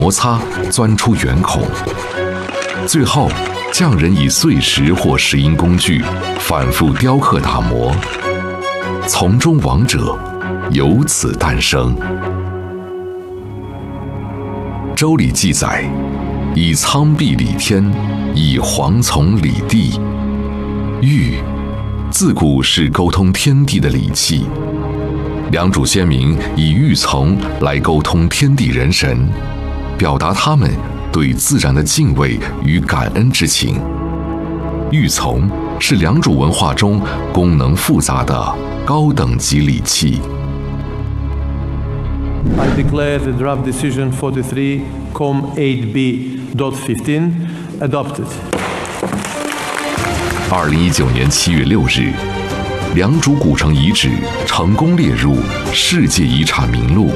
摩擦钻出圆孔，最后匠人以碎石或石英工具反复雕刻打磨，从中王者由此诞生。周礼记载，以苍壁理天，以蝗丛理地。玉自古是沟通天地的礼器，良渚先民以玉琮来沟通天地人神，表达他们对自然的敬畏与感恩之情。玉琮是良渚文化中功能复杂的高等级礼器。 I declare the draft decision 43, Com 8B.15 adopted. 2019年7月6日，良渚古城遗址成功列入世界遗产名录。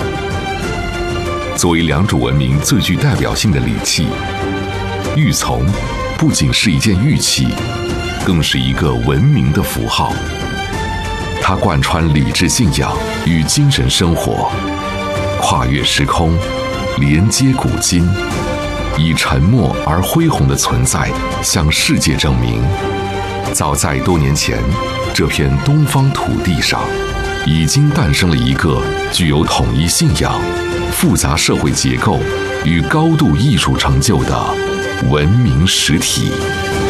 作为良渚文明最具代表性的礼器，玉琮不仅是一件玉器，更是一个文明的符号。它贯穿礼制信仰与精神生活，跨越时空，连接古今，以沉默而恢宏的存在向世界证明，早在多年前，这片东方土地上已经诞生了一个具有统一信仰、复杂社会结构与高度艺术成就的文明实体。